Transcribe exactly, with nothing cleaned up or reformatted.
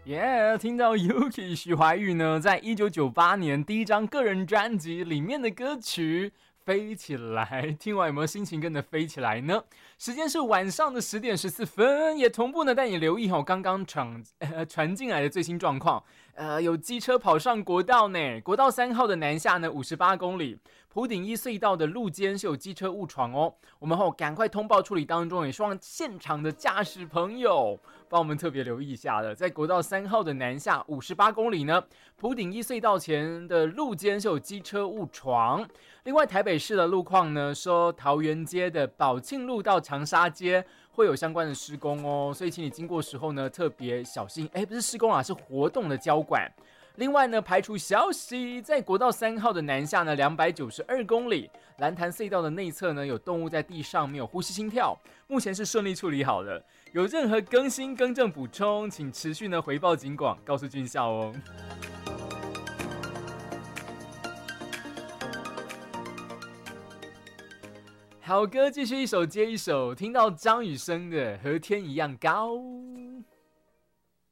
耶、yeah, 听到 Yuki 徐怀钰呢，在一九九八年第一张个人专辑里面的歌曲飞起来，听完有没有心情跟着飞起来呢？时间是晚上的十点十四分，也同步呢带你留意哦，刚刚传呃传进来的最新状况。呃，有机车跑上国道呢，国道三号的南下呢五十八公里，埔顶一隧道的路肩是有机车误闯哦。我们后赶快通报处理当中，也希望现场的驾驶朋友帮我们特别留意一下了，在国道三号的南下五十八公里呢，埔顶一隧道前的路肩是有机车误闯。另外台北市的路况呢，说桃园街的宝庆路到长沙街会有相关的施工哦，所以请你经过时候呢特别小心。哎，不是施工啊，是活动的交管。另外呢，排除消息，在国道三号的南下呢，两百九十二公里，蓝潭隧道的内侧呢，有动物在地上没有呼吸心跳，目前是顺利处理好了。有任何更新、更正、补充，请持续呢回报警广，告诉军校哦。好歌继续一首接一首，听到张雨生的《和天一样高》。